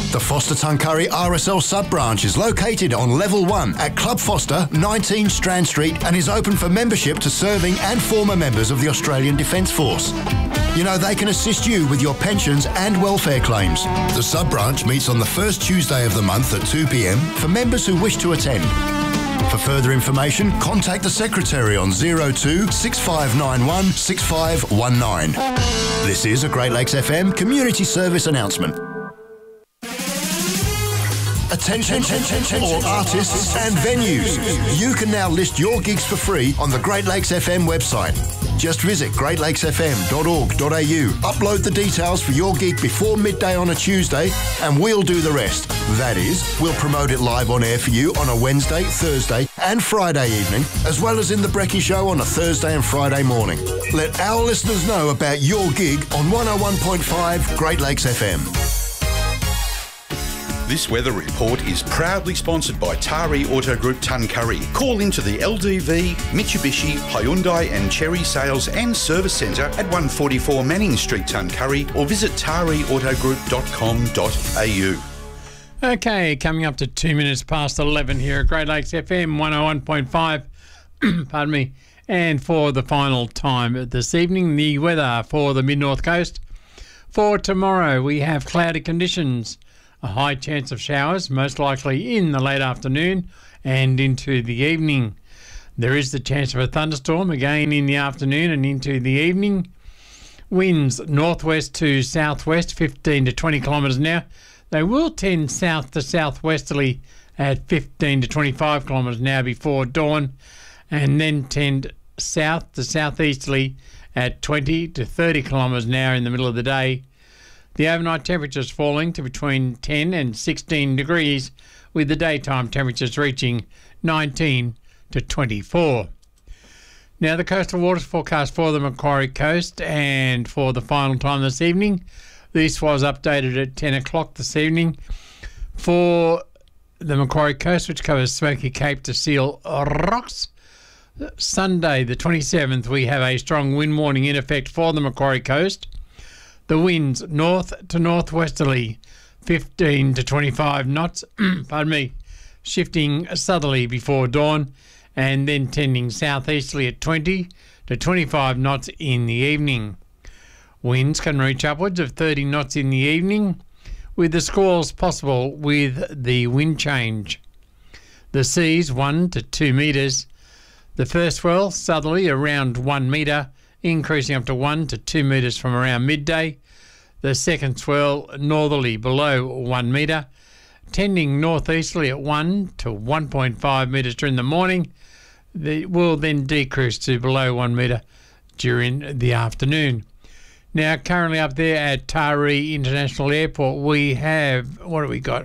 The Foster Tuncurry RSL sub-branch is located on Level 1 at Club Foster, 19 Strand Street, and is open for membership to serving and former members of the Australian Defence Force. You know, they can assist you with your pensions and welfare claims. The sub-branch meets on the first Tuesday of the month at 2 p.m. for members who wish to attend. For further information, contact the Secretary on 02 6591 6519. This is a Great Lakes FM community service announcement. Attention, all artists and venues. You can now list your gigs for free on the Great Lakes FM website. Just visit greatlakesfm.org.au, upload the details for your gig before midday on a Tuesday, and we'll do the rest. That is, we'll promote it live on air for you on a Wednesday, Thursday and Friday evening, as well as in the Brekkie Show on a Thursday and Friday morning. Let our listeners know about your gig on 101.5 Great Lakes FM. This weather report is proudly sponsored by Tari Auto Group Tuncurry. Call into the LDV, Mitsubishi, Hyundai and Cherry Sales and Service Centre at 144 Manning Street, Tuncurry, or visit tariautogroup.com.au. Okay, coming up to 2 minutes past 11 here at Great Lakes FM 101.5. Pardon me. And for the final time this evening, the weather for the Mid-North Coast. For tomorrow, we have cloudy conditions. A high chance of showers, most likely in the late afternoon and into the evening. There is the chance of a thunderstorm again in the afternoon and into the evening. Winds northwest to southwest, 15 to 20 kilometres an hour. They will tend south to southwesterly at 15 to 25 kilometres an hour before dawn, and then tend south to southeasterly at 20 to 30 kilometres an hour in the middle of the day. The overnight temperatures falling to between 10 and 16 degrees, with the daytime temperatures reaching 19 to 24. Now, the coastal waters forecast for the Macquarie Coast, and for the final time this evening, this was updated at 10 o'clock this evening. For the Macquarie Coast, which covers Smoky Cape to Seal Rocks, Sunday the 27th, we have a strong wind warning in effect for the Macquarie Coast. The winds north to northwesterly, 15 to 25 knots, shifting southerly before dawn, and then tending southeasterly at 20 to 25 knots in the evening. Winds can reach upwards of 30 knots in the evening, with the squalls possible with the wind change. The seas 1 to 2 metres. The first swell southerly around 1 metre, increasing up to 1 to 2 metres from around midday. The second swell northerly below 1 metre, tending northeasterly at 1 to 1.5 metres during the morning. It will then decrease to below 1 metre during the afternoon. Now, currently up there at Taree International Airport, we have, what have we got?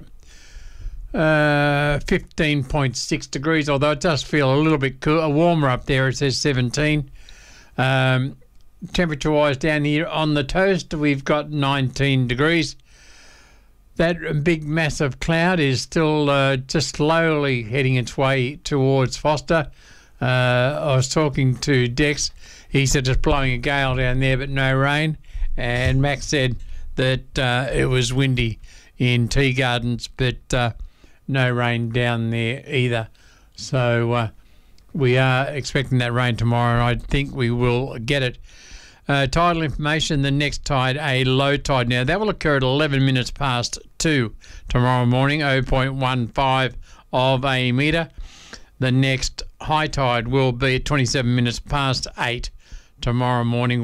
15.6 degrees, although it does feel a little bit cool, warmer up there. It says 17. Temperature-wise down here on the toast, we've got 19 degrees. That big massive cloud is still just slowly heading its way towards Foster. I was talking to Dex. He said it's blowing a gale down there, but no rain. And Max said that it was windy in Tea Gardens, but no rain down there either. So we are expecting that rain tomorrow, and I think we will get it. Tidal information, the next tide, a low tide. Now, that will occur at 11 minutes past 2 tomorrow morning, 0.15 of a metre. The next high tide will be at 27 minutes past 8 tomorrow morning,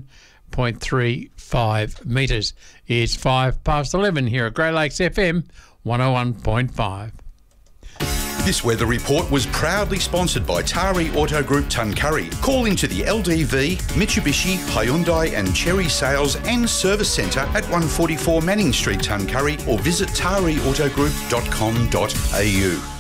1.35 metres. It's 5 past 11 here at Great Lakes FM 101.5. This weather report was proudly sponsored by Tari Auto Group Tuncurry. Call into the LDV, Mitsubishi, Hyundai and Cherry Sales and Service Centre at 144 Manning Street, Tuncurry, or visit tariautogroup.com.au.